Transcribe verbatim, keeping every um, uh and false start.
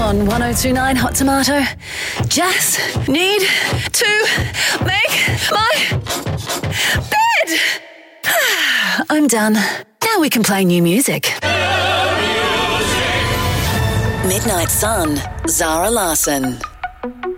on one oh two point nine Hot Tomato. Just need to make my bed. I'm done. Now we can play new music. Midnight Sun, Zara Larsson.